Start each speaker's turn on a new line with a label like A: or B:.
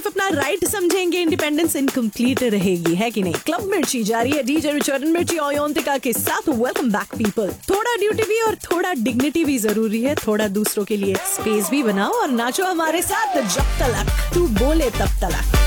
A: अपना राइट समझेंगे, independence incomplete रहेगी, है कि नहीं। क्लब मिर्ची जारी है डीजे चरण मिर्ची और योन्तिका के साथ। Welcome back people. थोड़ा ड्यूटी भी और थोड़ा डिग्निटी भी जरूरी है, थोड़ा दूसरों के लिए स्पेस भी बनाओ और नाचो हमारे साथ जब तलक तू बोले तब तलक।